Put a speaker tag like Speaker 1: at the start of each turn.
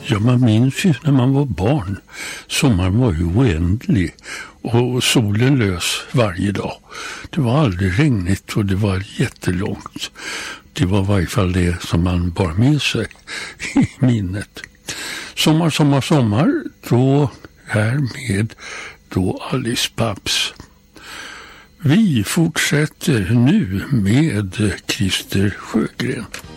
Speaker 1: Ja, man minns ju när man var barn. Sommaren var ju oändlig och solen lös varje dag. Det var aldrig regnigt och det var jättelångt. Det var i varje fall det som man bar med sig i minnet. Sommar, sommar, sommar. Då här med Alice Babs. Vi fortsätter nu med Christer Sjögren.